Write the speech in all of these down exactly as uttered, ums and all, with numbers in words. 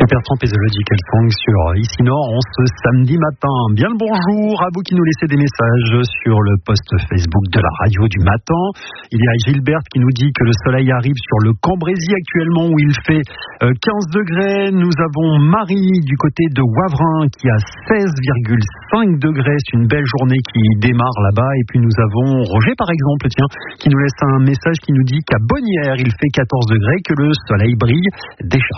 Super Tramp et The Logical Song sur Ici Nord en ce samedi matin. Bien le bonjour à vous qui nous laissez des messages sur le post Facebook de la radio du matin. Il y a Gilberte qui nous dit que le soleil arrive sur le Cambrésis actuellement où il fait quinze degrés. Nous avons Marie du côté de Wavrin qui a seize virgule cinq degrés. C'est une belle journée qui démarre là-bas. Et puis nous avons Roger par exemple, tiens, qui nous laisse un message qui nous dit qu'à Bonnières il fait quatorze degrés, que le soleil brille déjà.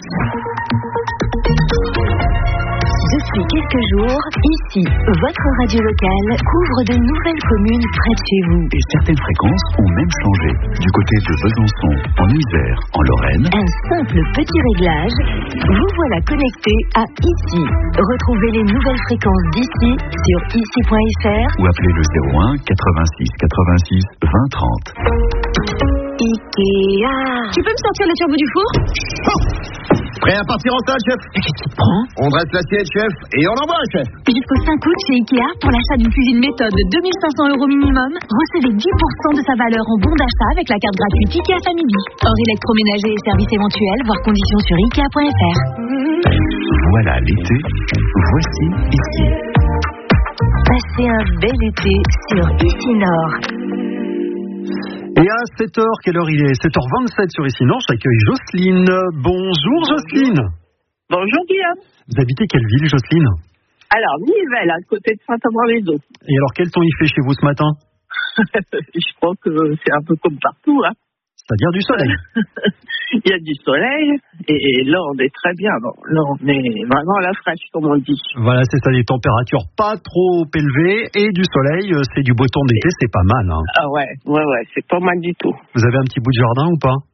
Depuis quelques jours, ici, votre radio locale couvre de nouvelles communes près de chez vous. Et certaines fréquences ont même changé. Du côté de Besançon, en Isère, en Lorraine. Un simple petit réglage, vous voilà connecté à Ici. Retrouvez les nouvelles fréquences d'ici sur ici point f r ou appelez le zéro un quatre-vingt-six quatre-vingt-six vingt trente. Ikea. Tu peux me sortir le turbo du four? Oh, prêt à partir en salle, chef? Qu'est-ce que tu te prends? On dresse l'assiette, chef, et on envoie, chef. Jusqu'au cinq août chez Ikea, pour l'achat d'une cuisine méthode de deux mille cinq cents euros minimum, recevez dix pour cent de sa valeur en bon d'achat avec la carte gratuite Ikea Family. Hors électroménager et services éventuels, voir conditions sur ikea point f r. Voilà l'été, voici Ici. Passez un bel été sur Ici Nord. Et à sept heures, quelle heure il est? sept heures vingt-sept sur Ici Nord, j'accueille Jocelyne. Bonjour Jocelyne. Bonjour Guillaume. Vous habitez quelle ville, Jocelyne? Alors, Nivelles, à côté de Saint-Amand-les-Eaux. Et alors, quel temps il fait chez vous ce matin? Je crois que c'est un peu comme partout, hein. C'est-à-dire du soleil. Il y a du soleil, et là, on est très bien. Bon, là, on est vraiment à la fraîche, comme on dit. Voilà, c'est ça, des températures pas trop élevées, et du soleil, c'est du beau temps d'été, c'est pas mal, hein. Ah ouais, ouais, ouais, c'est pas mal du tout. Vous avez un petit bout de jardin ou pas?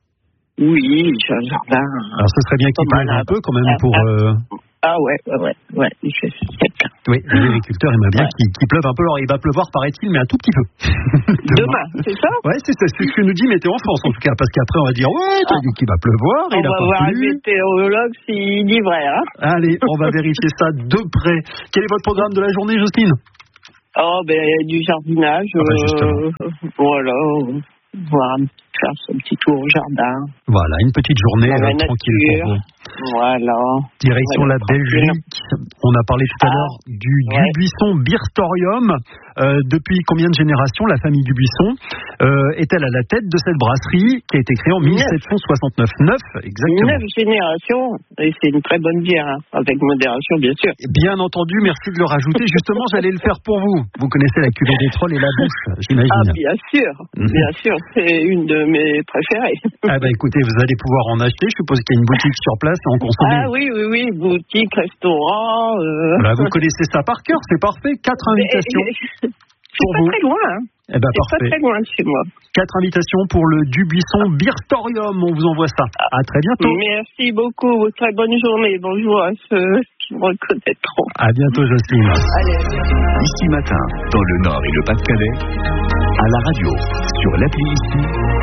Oui, j'ai un jardin. Alors, ce serait bien qu'il pleuve un peu, quand même, pour... Euh... Ah ouais, ouais, ouais, ouais, il fait quelqu'un. Oui, l'agriculteur aimerait bien ouais. qu'il, qu'il pleuve un peu. Alors, il va pleuvoir, paraît-il, mais un tout petit peu. Demain, c'est ça? Ouais, c'est, c'est ce que nous dit Météo France, en tout cas, parce qu'après, on va dire, ouais, tu as dit qu'il va pleuvoir, on il a pas plu. On va voir un météorologue s'il dit vrai, hein? Allez, on va vérifier ça de près. Quel est votre programme de la journée, Jocelyne? Oh, ben, du jardinage. Ah bah, euh, voilà, voir un faire son petit tour au jardin. Voilà, une petite journée euh, tranquille pour vous. Voilà. Direction voilà, la Belgique. On a parlé tout à ah, l'heure du ouais. Dubuisson Birtorium. Euh, depuis combien de générations la famille Dubuisson euh, est-elle à la tête de cette brasserie qui a été créée en mille sept cent soixante-neuf? Neuf, exactement. Neuf générations, et c'est une très bonne bière, hein, avec modération, bien sûr. Bien entendu, merci de le rajouter. Justement, j'allais le faire pour vous. Vous connaissez la cuvée des trolls et la bouche, j'imagine. Ah, bien sûr, mm-hmm. bien sûr, c'est une de mes préférées. Ah bah écoutez, vous allez pouvoir en acheter. Je suppose qu'il y a une boutique sur place et en consommer. Ah oui, oui, oui, boutique, restaurant. Euh... Voilà, vous connaissez ça par cœur, c'est parfait. Quatre invitations. Mais, c'est pour pas vous. Très loin, hein. Eh ben, c'est parfait. pas très loin de chez moi. Quatre invitations pour le Dubuisson Birtorium. On vous envoie ça. À très bientôt. Merci beaucoup. Très bonne journée. Bonjour à ceux qui me reconnaîtront. À bientôt, Jocelyne. Allez. Ici matin, dans le Nord et le Pas-de-Calais, à la radio, sur l'appli Ici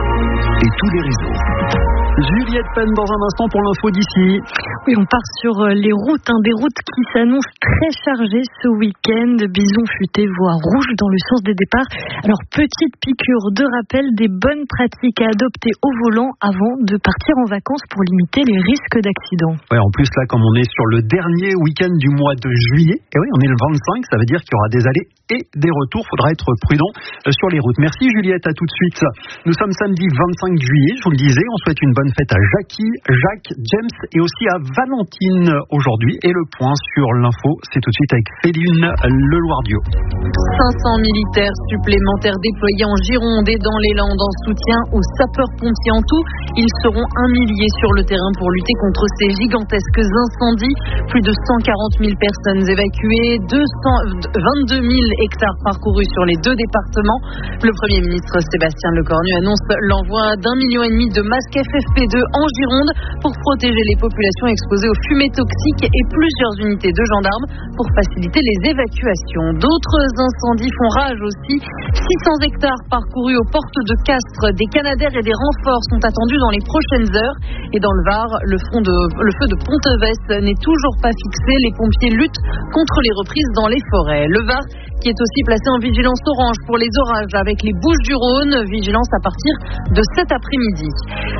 et tous les réseaux. Juliette Penn dans un instant pour l'info d'ici. Oui, on part sur les routes, hein, des routes qui s'annoncent très chargées ce week-end. Bison futé, voie rouge dans le sens des départs. Alors, petite piqûre de rappel des bonnes pratiques à adopter au volant avant de partir en vacances pour limiter les risques d'accident. Ouais, en plus, là, comme on est sur le dernier week-end du mois de juillet, et oui, on est le vingt-cinq, ça veut dire qu'il y aura des allées et des retours. Faudra être prudent sur les routes. Merci Juliette, à tout de suite. Nous sommes samedi vingt-cinq juillet, je vous le disais, on souhaite une bonne fête à Jackie, Jacques, James et aussi à Valentine aujourd'hui. Et le point sur l'info, c'est tout de suite avec Féline Leloirdieu. cinq cents militaires supplémentaires déployés en Gironde et dans les Landes en soutien aux sapeurs-pompiers. En tout, ils seront un millier sur le terrain pour lutter contre ces gigantesques incendies. Plus de cent quarante mille personnes évacuées, deux cent vingt-deux mille hectares parcourus sur les deux départements. Le Premier ministre Sébastien Lecornu annonce l'envoi d'un million et demi de masques F F P deux en Gironde pour protéger les populations exposées aux fumées toxiques et plusieurs unités de gendarmes pour faciliter les évacuations. D'autres incendies font rage aussi. six cents hectares parcourus aux portes de Castres. Des Canadaires et des renforts sont attendus dans les prochaines heures. Et dans le Var, le, front de, le feu de Pontevès n'est toujours pas fixé. Les pompiers luttent contre les reprises dans les forêts. Le Var qui est aussi placé en vigilance orange pour les orages avec les Bouches-du-Rhône. Vigilance à partir de cet après-midi. Cinq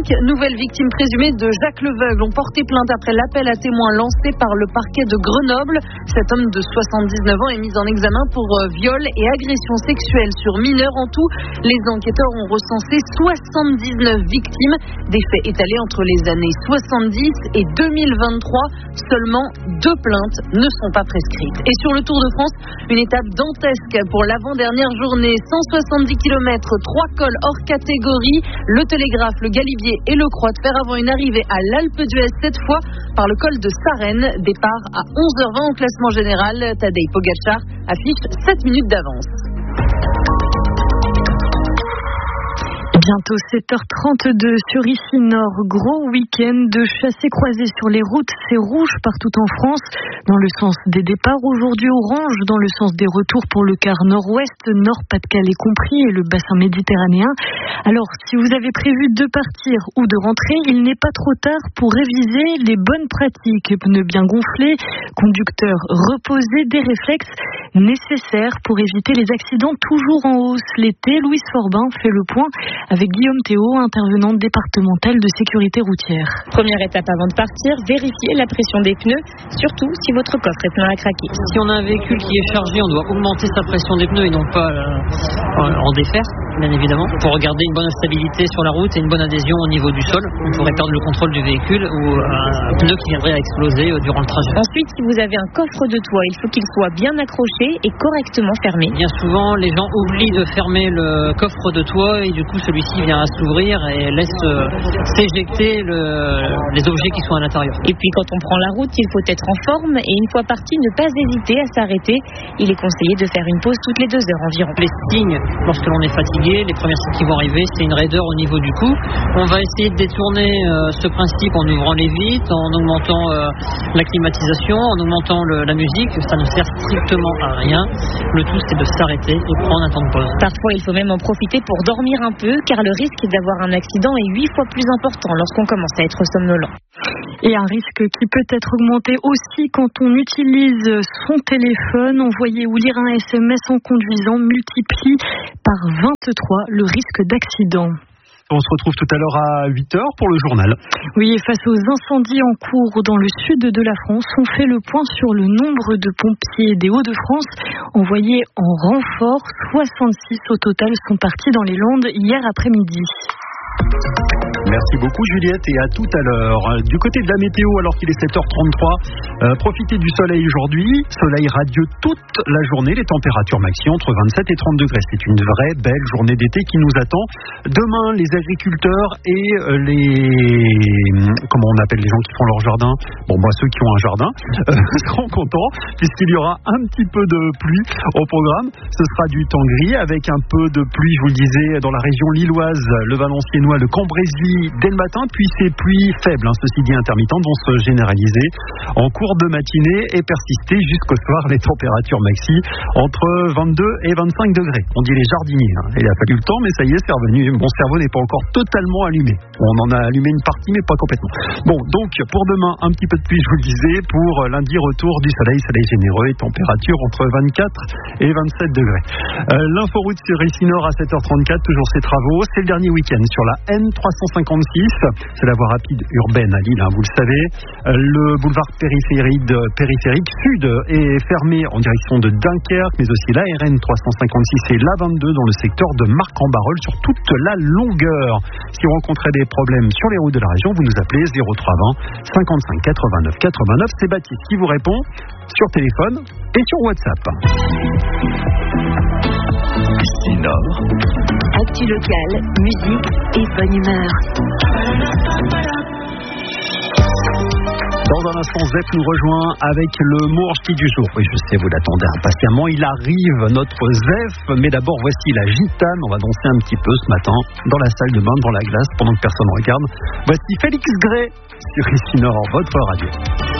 Cinq nouvelles victimes présumées de Jacques Leveugle ont porté plainte après l'appel à témoins lancé par le parquet de Grenoble. Cet homme de soixante-dix-neuf ans est mis en examen pour viol et agression sexuelle sur mineurs. En tout, les enquêteurs ont recensé soixante-dix-neuf victimes, des faits étalés entre les années soixante-dix et deux mille vingt-trois. Seulement deux plaintes ne sont pas prescrites. Et sur le Tour de France, une étape dantesque pour l'avant-dernière journée. cent soixante-dix kilomètres, trois cols hors catégorie, le Télégraphe, le Galibier et le Croix de Fer avant une arrivée à l'Alpe d'Huez, cette fois par le col de Sarenne. Départ à onze heures vingt au classement général. Tadej Pogačar affiche sept minutes d'avance. Bientôt sept heures trente-deux sur Ici Nord. Gros week-end de chassés-croisés sur les routes. C'est rouge partout en France dans le sens des départs. Aujourd'hui orange dans le sens des retours pour le quart nord-ouest, Nord-Pas-de-Calais compris et le bassin méditerranéen. Alors si vous avez prévu de partir ou de rentrer, il n'est pas trop tard pour réviser les bonnes pratiques. Pneus bien gonflés, conducteurs reposés, des réflexes nécessaires pour éviter les accidents toujours en hausse. L'été, Louise Forbin fait le point avec Guillaume Théo, intervenante départementale de sécurité routière. Première étape avant de partir, vérifier la pression des pneus, surtout si votre coffre est plein à craquer. Si on a un véhicule qui est chargé, on doit augmenter sa pression des pneus et non pas euh, en défaire, bien évidemment, pour regarder une bonne stabilité sur la route et une bonne adhésion au niveau du sol. On pourrait perdre le contrôle du véhicule ou un pneu qui viendrait à exploser euh, durant le trajet. Ensuite, si vous avez un coffre de toit, il faut qu'il soit bien accroché et correctement fermé. Bien souvent, les gens oublient de fermer le coffre de toit et du coup, celui-ci vient à s'ouvrir et laisse euh, s'éjecter le, les objets qui sont à l'intérieur. Et puis quand on prend la route, il faut être en forme et une fois parti, ne pas hésiter à s'arrêter. Il est conseillé de faire une pause toutes les deux heures environ. Les signes, lorsque l'on est fatigué, les premiers signes qui vont arriver, c'est une raideur au niveau du cou. On va essayer de détourner euh, ce principe en ouvrant les vitres, en augmentant euh, la climatisation, en augmentant le, la musique. Ça ne sert strictement à rien. Le tout, c'est de s'arrêter et prendre un temps de pause. Parfois, il faut même en profiter pour dormir un peu, car le risque d'avoir un accident est huit fois plus important lorsqu'on commence à être somnolent. Et un risque qui peut être augmenté aussi quand on utilise son téléphone. Envoyer ou lire un S M S en conduisant multiplie par vingt-trois le risque d'accident. On se retrouve tout à l'heure à huit heures pour le journal. Oui, et face aux incendies en cours dans le sud de la France, on fait le point sur le nombre de pompiers des Hauts-de-France envoyés en renfort. soixante-six au total sont partis dans les Landes hier après-midi. Merci beaucoup Juliette et à tout à l'heure. Du côté de la météo, alors qu'il est sept heures trente-trois, euh, profitez du soleil aujourd'hui. Soleil radieux toute la journée, les températures maxi entre vingt-sept et trente degrés. C'est une vraie belle journée d'été qui nous attend. Demain, les agriculteurs et euh, les... Comment on appelle les gens qui font leur jardin ? Bon, moi, ceux qui ont un jardin euh, seront contents puisqu'il y aura un petit peu de pluie au programme. Ce sera du temps gris avec un peu de pluie, je vous le disais, dans la région lilloise, le Valenciennois, le Cambrésis dès le matin, puis ces pluies faibles, hein, ceci dit intermittentes, vont se généraliser en cours de matinée et persister jusqu'au soir. Les températures maxi entre vingt-deux et vingt-cinq degrés. On dit les jardiniers. Hein. Il a fallu le temps, mais ça y est, c'est revenu. Mon cerveau n'est pas encore totalement allumé. On en a allumé une partie, mais pas complètement. Bon, donc pour demain, un petit peu de pluie, je vous le disais. Pour lundi, retour du soleil, soleil généreux et température entre vingt-quatre et vingt-sept degrés. Euh, L'inforoute sur Ici Nord à sept heures trente-quatre, toujours ces travaux. C'est le dernier week-end sur la N trois cent cinquante-six. C'est la voie rapide urbaine à Lille, hein, vous le savez. Euh, le boulevard périphérique, périphérique sud est fermé en direction de Dunkerque, mais aussi la R N trois cent cinquante-six et l'A vingt-deux dans le secteur de Marc-en-Barœul sur toute la longueur. Si vous rencontrez des problèmes sur les routes de la région, vous nous appelez zéro trois vingt cinquante-cinq quatre-vingt-neuf quatre-vingt-neuf. C'est Baptiste qui vous répond sur téléphone et sur WhatsApp. Ici Nord. Actu locale, musique et bonne humeur. Dans un instant, Zef nous rejoint avec le Mourchki du jour. Oui, je sais, vous l'attendez impatiemment. Il arrive, notre Zef. Mais d'abord, voici la gitane. On va danser un petit peu ce matin dans la salle de bain, dans la glace, pendant que personne ne regarde. Voici Félix Gray sur Ici Nord, votre radio.